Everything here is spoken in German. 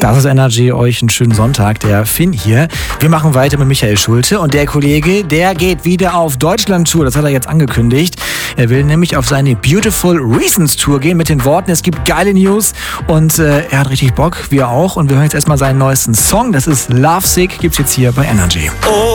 Das ist Energy, euch einen schönen Sonntag, der Finn hier. Wir machen weiter mit Michael Schulte und der Kollege, der geht wieder auf Deutschland-Tour, das hat er jetzt angekündigt. Er will nämlich auf seine Beautiful Reasons Tour gehen mit den Worten, es gibt geile News und er hat richtig Bock, wir auch. Und wir hören jetzt erstmal seinen neuesten Song, das ist Lovesick, gibt's jetzt hier bei Energy.